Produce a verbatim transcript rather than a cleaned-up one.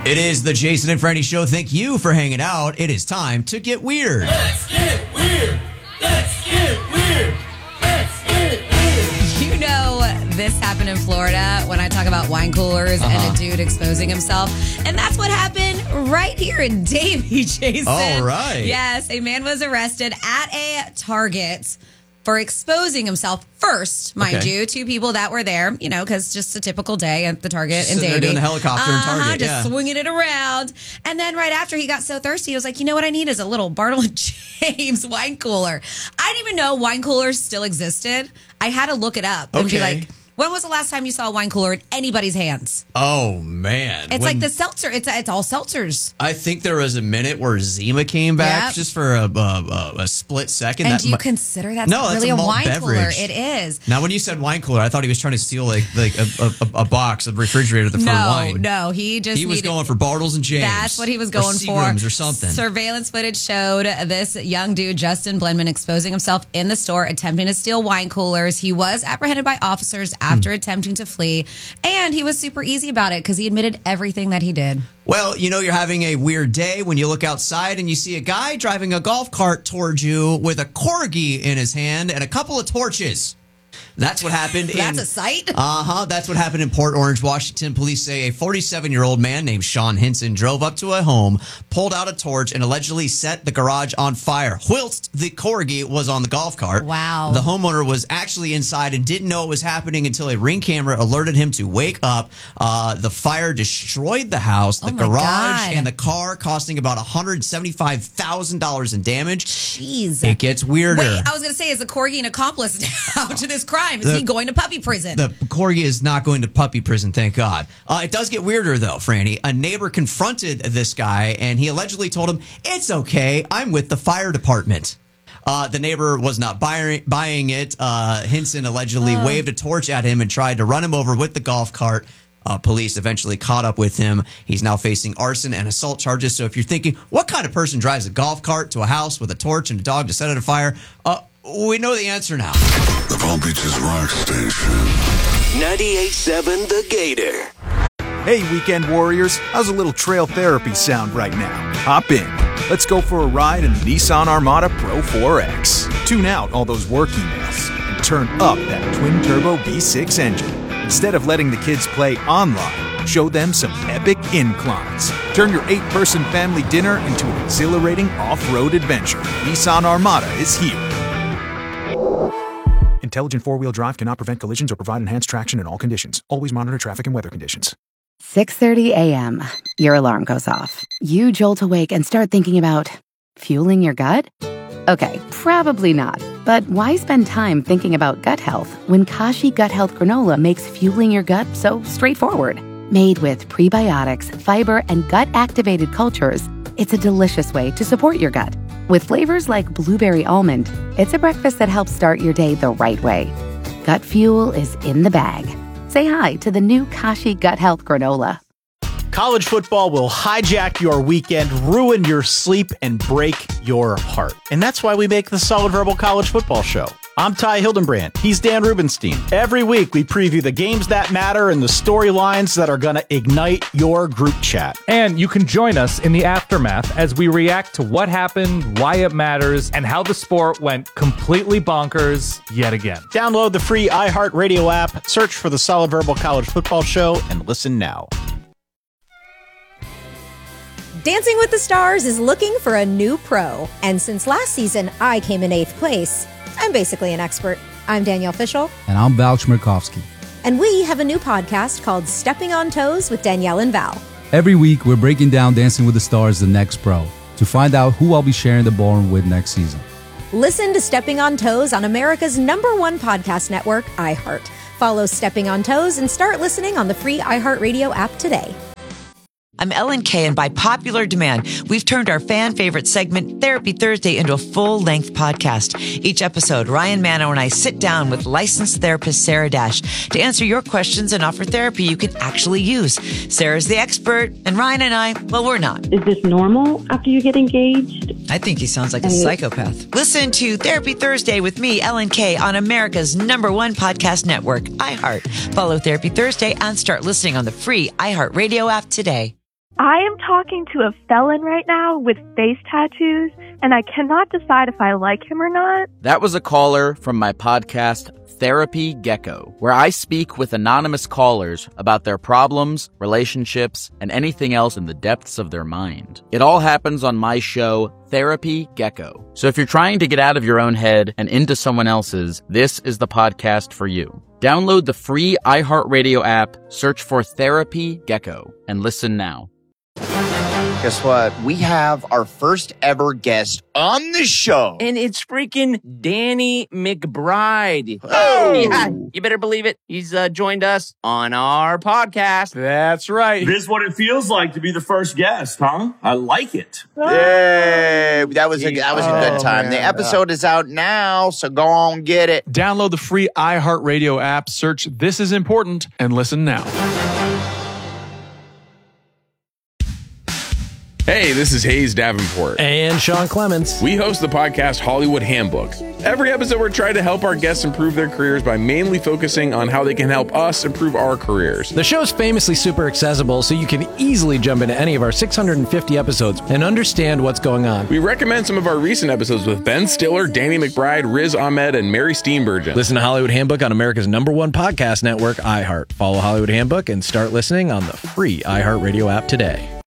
It is the Jason and Franny Show. Thank you for hanging out. It is time to get weird. Let's get weird. Let's get weird. Let's get weird. You know, this happened in Florida when I talk about wine coolers uh-huh. and a dude exposing himself. And that's what happened right here in Davie, Jason. All right. Yes, a man was arrested at a Target for exposing himself first, mind okay. you. Two people that were there, you know, because just a typical day at the Target in Davie. They're doing the helicopter uh-huh, in Target, just yeah. swinging it around. And then right after he got so thirsty, he was like, you know what I need is a little Bartle and James wine cooler. I didn't even know wine coolers still existed. I had to look it up and okay. be like, when was the last time you saw a wine cooler in anybody's hands? Oh, man. It's when, like the seltzer. It's it's all seltzers. I think there was a minute where Zima came back yep. just for a, a, a split second. And that do you mu- consider that no, really that's a, a wine beverage. cooler? It is. Now, when you said wine cooler, I thought he was trying to steal like like a, a, a box, a refrigerator for no, wine. No, he just He was needed, going for Bartles and James. That's what he was going or for. Seagrams or something. Surveillance footage showed this young dude, Justin Blenman, exposing himself in the store, attempting to steal wine coolers. He was apprehended by officers after hmm. attempting to flee, and he was super easy about it because he admitted everything that he did. Well, you know, you're having a weird day when you look outside and you see a guy driving a golf cart towards you with a corgi in his hand and a couple of torches. That's what happened. That's in, a sight. Uh-huh. That's what happened in Port Orange, Washington. Police say a forty-seven-year-old man named Sean Hinson drove up to a home, pulled out a torch, and allegedly set the garage on fire whilst the corgi was on the golf cart. Wow. The homeowner was actually inside and didn't know it was happening until a Ring camera alerted him to wake up. Uh, the fire destroyed the house, the oh garage, God. and the car, costing about one hundred seventy-five thousand dollars in damage. Jeez. It gets weirder. Wait, I was going to say, is the corgi an accomplice now to this crime? Is The- he going to puppy prison? The corgi is not going to puppy prison, thank God. Uh, it does get weirder, though, Franny. A neighbor confronted this guy, and he allegedly told him, "It's okay, I'm with the fire department." Uh, the neighbor was not buy- buying it. Uh, Hinson allegedly Oh. waved a torch at him and tried to run him over with the golf cart. Uh, police eventually caught up with him. He's now facing arson and assault charges. So if you're thinking, what kind of person drives a golf cart to a house with a torch and a dog to set it afire? Uh, we know the answer now. The Palm Beaches Rock Station. ninety-eight point seven The Gator. Hey, weekend warriors. How's a little trail therapy sound right now? Hop in. Let's go for a ride in the Nissan Armada Pro four X. Tune out all those work emails and turn up that twin-turbo V six engine. Instead of letting the kids play online, show them some epic inclines. Turn your eight-person family dinner into an exhilarating off-road adventure. Nissan Armada is here. Intelligent four-wheel drive cannot prevent collisions or provide enhanced traction in all conditions. Always monitor traffic and weather conditions. six thirty a.m. Your alarm goes off. You jolt awake and start thinking about fueling your gut? Okay, probably not. But why spend time thinking about gut health when Kashi Gut Health Granola makes fueling your gut so straightforward? Made with prebiotics, fiber, and gut-activated cultures, it's a delicious way to support your gut. With flavors like blueberry almond, it's a breakfast that helps start your day the right way. Gut fuel is in the bag. Say hi to the new Kashi Gut Health Granola. College football will hijack your weekend, ruin your sleep, and break your heart. And that's why we make the Solid Verbal College Football Show. I'm Ty Hildenbrand. He's Dan Rubenstein. Every week, we preview the games that matter and the storylines that are going to ignite your group chat. And you can join us in the aftermath as we react to what happened, why it matters, and how the sport went completely bonkers yet again. Download the free iHeartRadio app, search for the Solid Verbal College Football Show, and listen now. Dancing with the Stars is looking for a new pro. And since last season, I came in eighth place. I'm basically an expert. I'm Danielle Fishel. And I'm Val Chmerkovsky. And we have a new podcast called Stepping on Toes with Danielle and Val. Every week, we're breaking down Dancing with the Stars, the next pro, to find out who I'll be sharing the ballroom with next season. Listen to Stepping on Toes on America's number one podcast network, iHeart. Follow Stepping on Toes and start listening on the free iHeartRadio app today. I'm Ellen Kay, and by popular demand, we've turned our fan favorite segment, Therapy Thursday, into a full-length podcast. Each episode, Ryan Mano and I sit down with licensed therapist Sarah Dash to answer your questions and offer therapy you can actually use. Sarah's the expert, and Ryan and I, well, we're not. Is this normal after you get engaged? I think he sounds like a psychopath. Listen to Therapy Thursday with me, Ellen Kay, on America's number one podcast network, iHeart. Follow Therapy Thursday and start listening on the free iHeartRadio app today. I am talking to a felon right now with face tattoos, and I cannot decide if I like him or not. That was a caller from my podcast, Therapy Gecko, where I speak with anonymous callers about their problems, relationships, and anything else in the depths of their mind. It all happens on my show, Therapy Gecko. So if you're trying to get out of your own head and into someone else's, this is the podcast for you. Download the free iHeartRadio app, search for Therapy Gecko, and listen now. Guess what? We have our first ever guest on the show. And it's freaking Danny McBride. Oh! Yeah, you better believe it. He's uh, joined us on our podcast. That's right. This is what it feels like to be the first guest, huh? I like it. Yay! That was a, that was a good time. Oh, The man. episode is out now, so go on, get it. Download the free iHeartRadio app, search This Is Important, and listen now. Hey, this is Hayes Davenport. And Sean Clements. We host the podcast Hollywood Handbook. Every episode, we're trying to help our guests improve their careers by mainly focusing on how they can help us improve our careers. The show's famously super accessible, so you can easily jump into any of our six hundred fifty episodes and understand what's going on. We recommend some of our recent episodes with Ben Stiller, Danny McBride, Riz Ahmed, and Mary Steenburgen. Listen to Hollywood Handbook on America's number one podcast network, iHeart. Follow Hollywood Handbook and start listening on the free iHeartRadio app today.